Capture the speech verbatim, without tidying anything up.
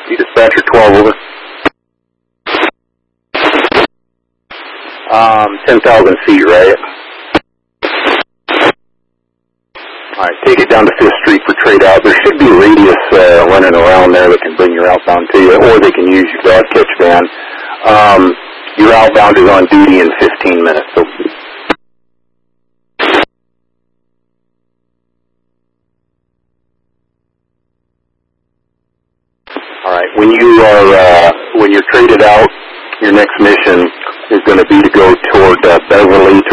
You dispatcher twelve, over. Um, ten thousand feet, right? Alright, take it down to Fifth Street for trade out. There should be a radius uh, running around there that can bring your outbound to you, or they can use your dog catch van. Um, your outbound is on duty in fifteen minutes. So. Alright, when you are, uh, when you're traded out, your next mission is going to be to go toward uh, Beverly